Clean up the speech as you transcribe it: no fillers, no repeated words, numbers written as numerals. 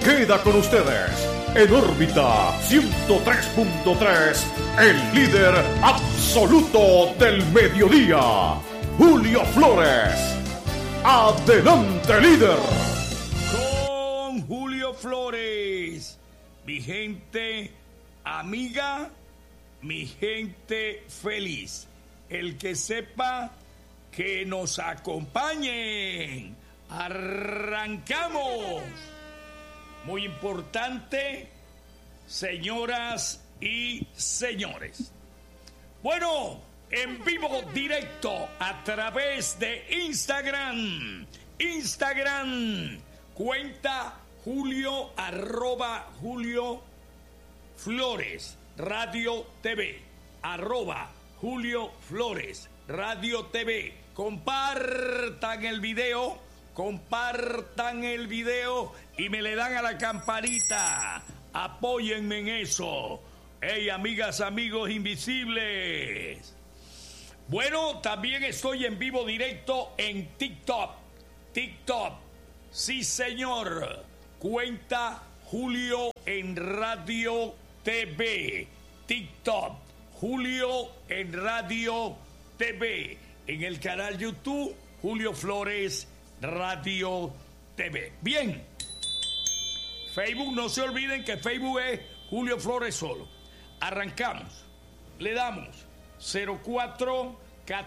queda con ustedes en órbita 103.3, el líder absoluto del mediodía, Julio Flores. ¡Adelante, líder! Con Julio Flores, mi gente amiga, mi gente feliz. El que sepa que nos acompañen. ¡Arrancamos! Muy importante, señoras y señores. Bueno, en vivo directo a través de Instagram. Cuenta Julio @Julio Flores Radio TV. @Julio Flores Radio TV. Compartan el video y me le dan a la campanita. Apóyenme en eso. Hey, amigas, amigos invisibles. Bueno, también estoy en vivo directo en TikTok. Sí, señor. Cuenta Julio en Radio TV. TikTok. Julio en Radio TV. En el canal YouTube, Julio Flores Radio TV. Bien. Facebook, no se olviden que Facebook es Julio Flores solo. Arrancamos. Le damos 04